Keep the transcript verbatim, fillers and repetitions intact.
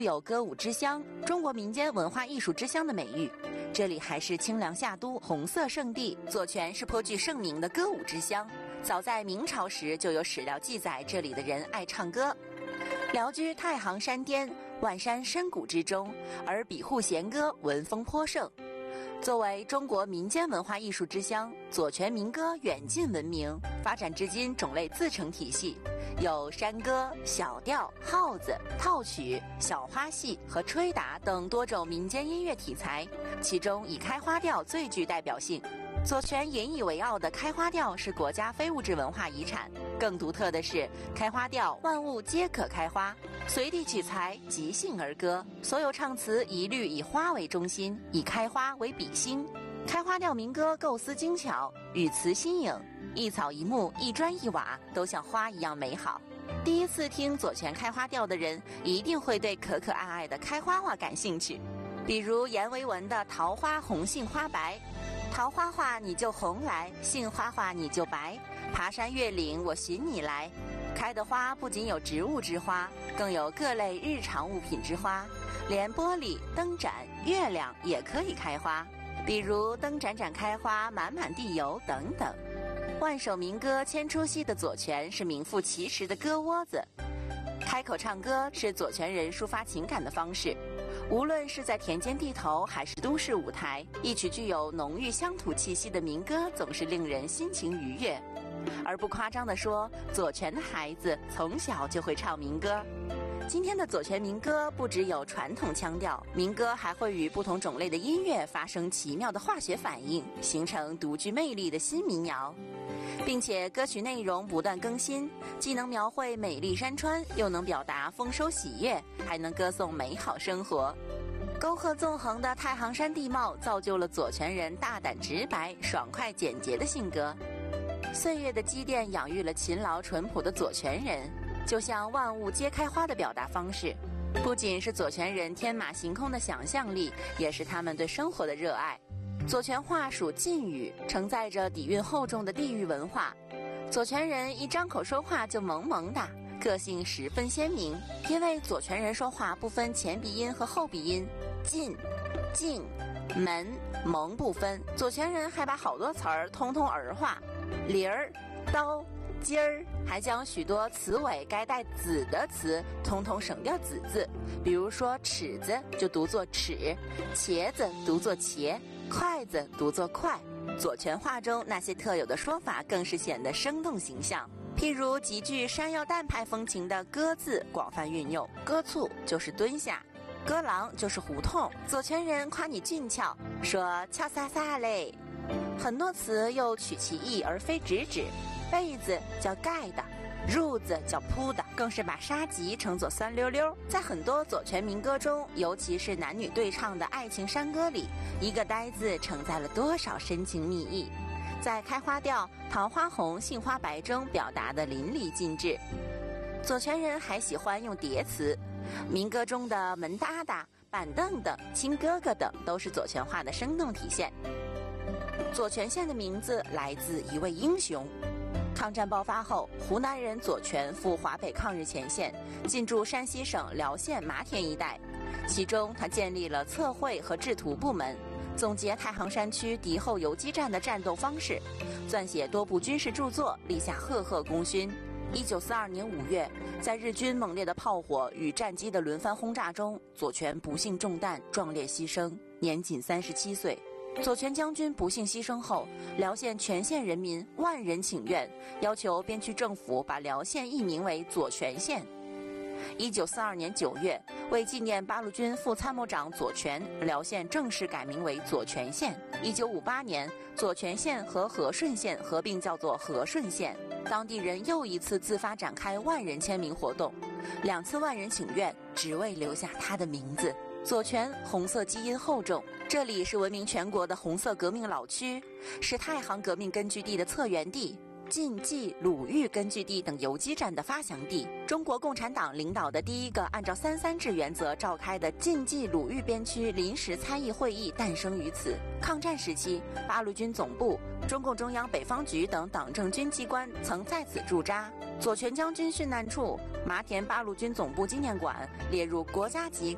有歌舞之乡、中国民间文化艺术之乡的美誉。这里还是清凉夏都、红色圣地，左权是颇具盛名的歌舞之乡。早在明朝时就有史料记载，这里的人爱唱歌。辽居太行山巅，万山深谷之中，而比户弦歌闻风颇盛。作为中国民间文化艺术之乡，左权民歌远近闻名，发展至今种类自成体系，有山歌、小调、号子、套曲、小花戏和吹打等多种民间音乐题材，其中以开花调最具代表性。左权引以为傲的开花调是国家非物质文化遗产，更独特的是开花调万物皆可开花，随地取材，即兴而歌，所有唱词一律以花为中心，以开花为比心。开花调民歌构思精巧，语词新颖，一草一木一砖一瓦都像花一样美好。第一次听左权开花调的人一定会对可可爱爱的开花话感兴趣，比如阎维文的桃花红杏花白，桃花话你就红来，杏花话你就白，爬山越岭我寻你来。开的花不仅有植物之花，更有各类日常物品之花，连玻璃、灯盏、月亮也可以开花，比如灯盏盏开花，满满地油等等。万首民歌千出戏的左权是名副其实的歌窝子，开口唱歌是左权人抒发情感的方式。无论是在田间地头还是都市舞台，一曲具有浓郁乡土气息的民歌总是令人心情愉悦。而不夸张地说，左权的孩子从小就会唱民歌。今天的左权民歌不只有传统腔调，民歌还会与不同种类的音乐发生奇妙的化学反应，形成独具魅力的新民谣，并且歌曲内容不断更新，既能描绘美丽山川，又能表达丰收喜悦，还能歌颂美好生活。沟壑纵横的太行山地貌造就了左权人大胆直白、爽快简洁的性格。岁月的积淀养育了勤劳淳朴的左权人，就像万物皆开花的表达方式，不仅是左权人天马行空的想象力，也是他们对生活的热爱。左权话属晋语，承载着底蕴厚重的地域文化。左权人一张口说话就萌萌的，个性十分鲜明，因为左权人说话不分前鼻音和后鼻音，进、静、门、蒙不分。左权人还把好多词儿通通儿化，梨儿、刀、尖儿，还将许多词尾该带子的词通通省掉子字，比如说尺子就读作尺，茄子读作茄，筷子读作筷。左权话中那些特有的说法更是显得生动形象，譬如极具山药蛋派风情的歌字广泛运用，歌醋就是蹲下，歌廊就是胡同。左权人夸你俊俏，说俏飒飒嘞。很多词又取其意而非直指，被子叫盖的，褥子叫铺的，更是把沙棘称作酸溜溜。在很多左权民歌中，尤其是男女对唱的爱情山歌里，一个呆字承载了多少深情蜜意，在开花调桃花红杏花白中表达得淋漓尽致。左权人还喜欢用叠词，民歌中的门搭搭、板凳等、亲哥哥等都是左权话的生动体现。左权县的名字来自一位英雄。抗战爆发后，湖南人左权赴华北抗日前线，进驻山西省辽县麻田一带，其中他建立了测绘和制图部门，总结太行山区敌后游击战的战斗方式，撰写多部军事著作，立下赫赫功勋。一九四二年五月，在日军猛烈的炮火与战机的轮番轰炸中，左权不幸中弹，壮烈牺牲，年仅三十七岁。左权将军不幸牺牲后，辽县全县人民万人请愿，要求边区政府把辽县易名为左权县。一九四二年九月，为纪念八路军副参谋长左权，辽县正式改名为左权县。一九五八年，左权县和和顺县合并叫做和顺县。当地人又一次自发展开万人签名活动，两次万人请愿，只为留下他的名字。左权红色基因厚重，这里是闻名全国的红色革命老区，是太行革命根据地的策源地、晋冀鲁豫根据地等游击战的发祥地。中国共产党领导的第一个按照三三制原则召开的晋冀鲁豫边区临时参议会议诞生于此。抗战时期，八路军总部、中共中央北方局等党政军机关曾在此驻扎。左权将军殉难处、麻田八路军总部纪念馆列入国家级